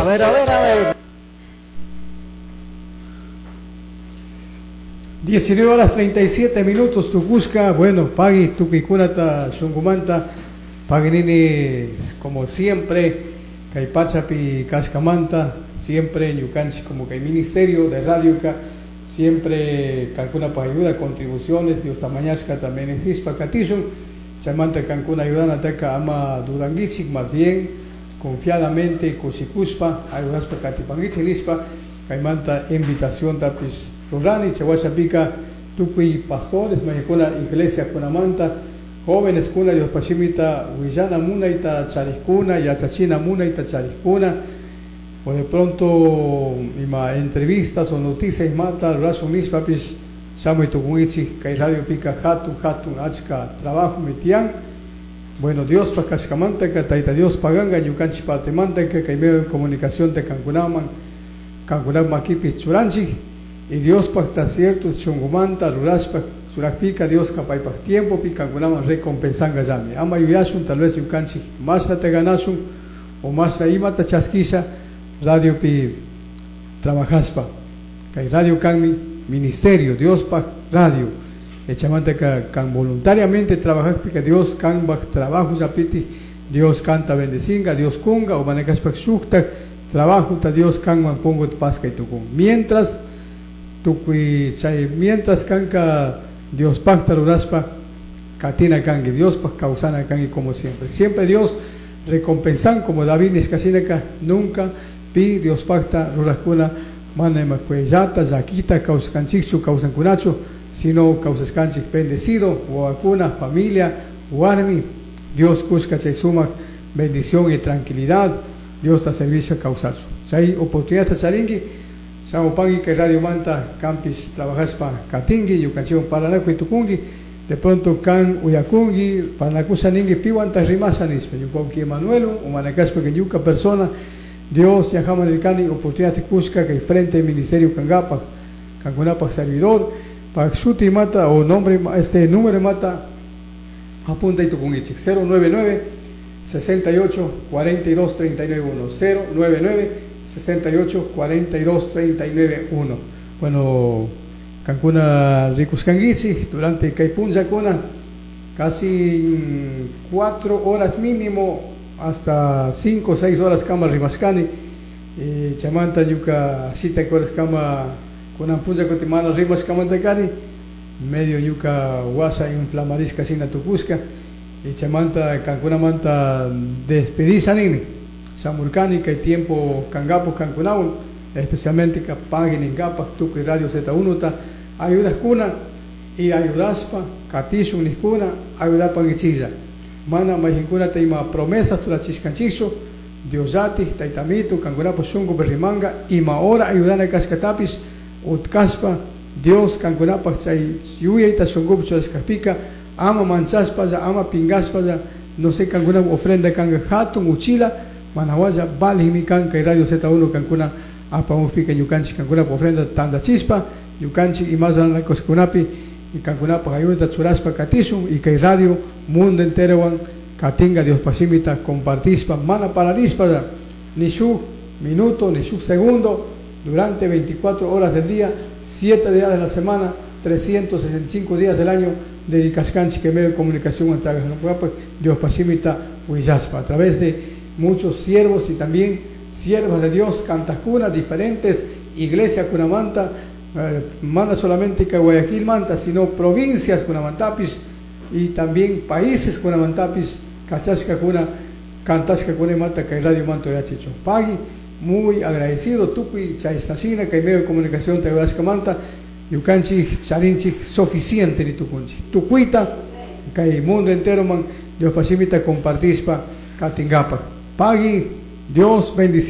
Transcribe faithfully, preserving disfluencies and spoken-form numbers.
ver, a ver, a ver. diecinueve horas treinta y siete minutos, Tucusca, bueno, Pagui, Tuquicunata, Shungumanta, Paginini, como siempre, Caipachapi, Cascamanta, siempre, Yucanchi, como que hay ministerio de radio, siempre, Cancuna para ayuda, contribuciones, Dios Tamañasca también es para Catizun, Chamanta Cancuna ayudan a Teca Ama Dudangichik, más bien, confiadamente, Cusicuspa, ayudas para Catipangichik, Lispa, Caimanta, invitación, Tapis. Rurani, Chahuachapica, Tupi, pastores, Mayacuna, iglesia Kunamanta, jóvenes Kuna, Dios Pachimita, Huillana Munaita, Chariscuna, Yachachina Munaita, Chariscuna, o de pronto, ima, entrevistas o noticias, mata, Razo Nispapis, Samo y Tucuichi, Kai Radio Pica, Hatu, Hatu, Achka, trabajo, Metian, bueno, Dios pa Cascamanta, Taita Dios Paganga, Yucanchi Partemanta, que hay medio de comunicación de Cancunaman, Cancunam Maquipi, Churanchi. Y Dios pacta cierto, Chungumanta, Ruraspa, Suracpica, Dios capay pa tiempo, Picangunama recompensan gazami. Ama yuyasun, tal vez yucanchi, más te ganasun, o más ahí mata chasquisa, radio pi trabajaspa. Kay radio canmi, ministerio, Dios pa radio. Echamante can voluntariamente trabajas, pica Dios can bak trabajo zapiti, Dios canta bendecinga, Dios kunga, o manecas pa shukta, trabajo ta Dios can man pongo pasca y tukun. Mientras, Tukui chay mientras canca Dios pacta ruraspa catina cangue Dios pa causana cangue como siempre siempre Dios recompensan como David Niscasineka nunca pi Dios pacta rurascuna mana macuellata yaquita causcanchichu causancunacho sino causascanchich bendecido o acuna familia o armi Dios cusca chay suma bendición y tranquilidad Dios da servicio a causarlo chay oportunidad charingui Samo Pagui que Radio Manta Campis trabajas para Katingi, Yucanchion Paranaco y Tucungi, de pronto Can Uyakungi, Paranacusaningi, Piwanta Rimasanis, Yuconqui Emanuelo, o Manacaspa que Yuca persona, Dios Yahaman el Cani, oportunidad de Cusca que frente al Ministerio Cangapa, Cangunapa servidor, para Suti Mata o nombre, este número mata, apunta y Tucungi, cero nueve nueve, sesenta y ocho, cuarenta y dos, treinta y nueve, uno, cero nueve nueve, sesenta y ocho, cuarenta y dos, treinta y nueve, uno. Bueno, Cancuna Ricuscanguichi, durante Caipunza Cuna, casi cuatro horas mínimo, hasta cinco o seis horas cama Rimascani, eh, Chamanta Yuca, Sita Cores Cama, Cunampunza Cotimana Rimas Camantacani, medio Yuca Guasa Inflamarisca Sina Tucusca, y Chamanta Cancuna Manta Despedizanini. Samurcani, que hay tiempo Cangapo, Cancunau, especialmente que paguen en Gapa, Tuque Radio Z uno, ayudas cuna y ayudaspa, Catizo, Niscuna, ayuda Pangichilla. Mana, Majincuna, Teima, promesas, tu la Chiscanchizo, Diosati, Taitamito, Cangunapo, Sungo, Berrimanga, y Maora, ayudan a Cascatapis, Utkaspa, Dios, Cancunapa, Chay, Yuya, Tasungub, Chascapica, ama Manchaspa, ama Pingaspa, no sé, Canguna ofrenda Canga Hatun, Uchila, Manahuaya, Balimi Canca y Radio Z uno Cancuna, Apamos Pica, Yucanchi, Cancuna, ofrenda Tanda Chispa, Yucanchi y más de la Coscunapi, y Cancunapa, Ayuda, Churaspa, Catizum, y que Radio, Mundo entero, Catinga, Dios Pasimita, compartispa, Mana Pararispa, ni su minuto, ni su segundo, durante veinticuatro horas del día, siete días de la semana, trescientos sesenta y cinco días del año, de Cascanchi, que medio de comunicación entre Dios Pasimita, Huillaspa, a través de muchos siervos y también siervas de Dios, Cantacuna, diferentes iglesias Cunamanta, eh, manda solamente que Guayaquil Manta, sino provincias Cunamantapis y también países Cunamantapis, Cachasca Cuna, Cantasca Cuna Manta, que Radio Manto de Achicho. Pagui, muy agradecido, Tupi, Chaistacina, que hay medio de comunicación de Guayasca Manta, Yucanchi, Charinchi, suficiente ni Tucunchi. Tucuita, que hay mundo entero, man, Dios Pasimita, compartispa, Catingapa. Pagui, Dios bendice.